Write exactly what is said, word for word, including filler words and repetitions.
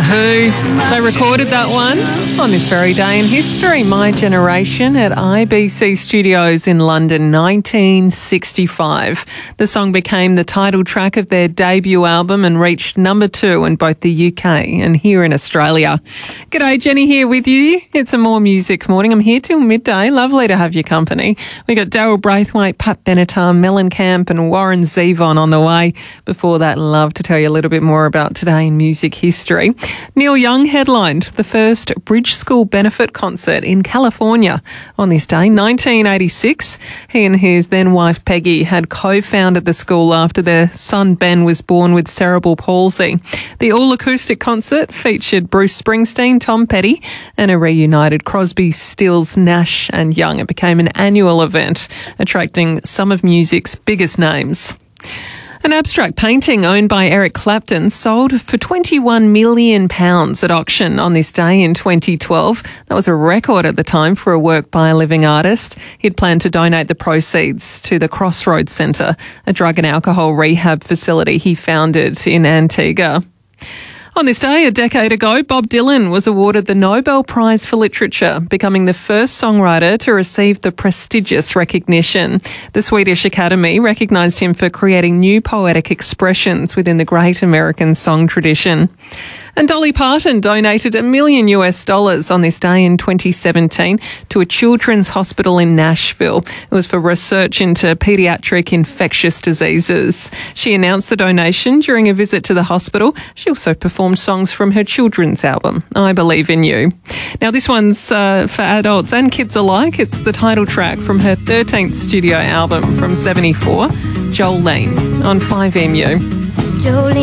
Who. They recorded that one on this very day in history, My Generation, at I B C Studios in London, nineteen sixty-five. The song became the title track of their debut album and reached number two in both the U K and here in Australia. G'day, Jenny here with you. It's a More Music morning. I'm here till midday. Lovely to have your company. We got Daryl Braithwaite, Pat Benatar, Mellencamp and Warren Zevon on the way. Before that, love to tell you a little bit more about today in music history. Neil Young headlined the first Bridge School benefit concert in California on this day, nineteen eighty-six. He and his then wife Peggy had co-founded the school after their son Ben was born with cerebral palsy. The all-acoustic concert featured Bruce Springsteen, Tom Petty and a reunited Crosby, Stills, Nash and Young. It became an annual event, attracting some of music's biggest names. An abstract painting owned by Eric Clapton sold for twenty-one million pounds at auction on this day in twenty twelve. That was a record at the time for a work by a living artist. He'd planned to donate the proceeds to the Crossroads Centre, a drug and alcohol rehab facility he founded in Antigua. On this day, a decade ago, Bob Dylan was awarded the Nobel Prize for Literature, becoming the first songwriter to receive the prestigious recognition. The Swedish Academy recognised him for creating new poetic expressions within the great American song tradition. And Dolly Parton donated a million US dollars on this day in twenty seventeen to a children's hospital in Nashville. It was for research into paediatric infectious diseases. She announced the donation during a visit to the hospital. She also performed songs from her children's album, I Believe in You. Now, this one's uh, for adults and kids alike. It's the title track from her thirteenth studio album from seventy-four, Jolene, on five M U. Jolene.